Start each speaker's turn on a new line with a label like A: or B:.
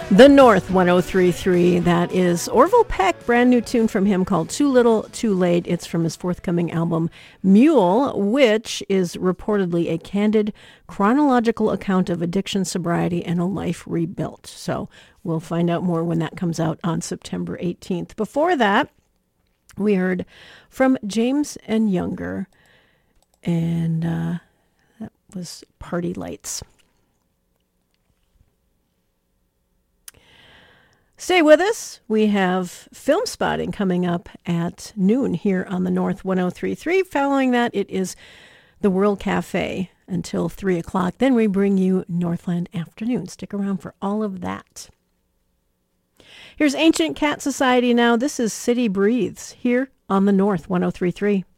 A: The North 1033, that is Orville Peck, brand new tune from him called Too Little, Too Late. It's from his forthcoming album, Mule, which is reportedly a candid chronological account of addiction, sobriety, and a life rebuilt. So we'll find out more when that comes out on September 18th. Before that, we heard from James and Younger, and that was Party Lights. Stay with us. We have Film Spotting coming up at noon here on the North 1033. Following that, it is the World Cafe until 3 o'clock. Then we bring you Northland Afternoon. Stick around for all of that. Here's Ancient Cat Society now. This is City Breathes here on the North 1033.